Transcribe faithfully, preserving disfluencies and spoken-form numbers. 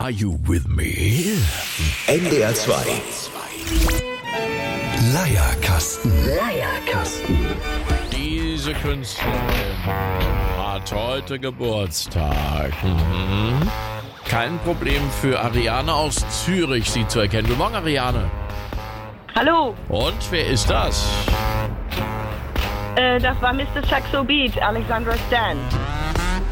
Are you with me? N D R zwei. Leierkasten. Leierkasten. Diese Künstlerin hat heute Geburtstag. Mhm. Kein Problem für Ariane aus Zürich, sie zu erkennen. Guten Morgen, Ariane. Hallo, Und wer ist das? äh, das war Mister Saxo Beat, Alexandra Stan.